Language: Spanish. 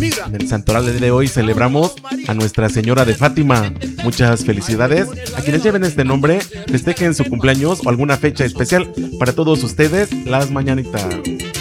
En el santoral de hoy celebramos a Nuestra Señora de Fátima. Muchas felicidades a quienes lleven este nombre, festejen su cumpleaños o alguna fecha especial. Para todos ustedes, las mañanitas.